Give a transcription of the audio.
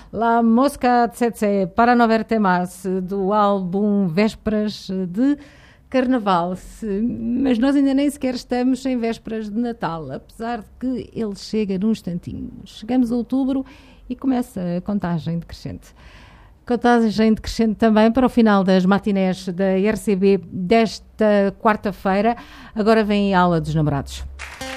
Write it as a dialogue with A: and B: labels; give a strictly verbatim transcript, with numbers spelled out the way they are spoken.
A: La Mosca Tsetse, para não ver temas, do álbum Vésperas de Carnaval. Mas nós ainda nem sequer estamos em vésperas de Natal, apesar de que ele chega num instantinho. Chegamos a outubro e começa a contagem decrescente. Contagem decrescente também para o final das matinés da R C B desta quarta-feira. Agora vem a aula dos namorados.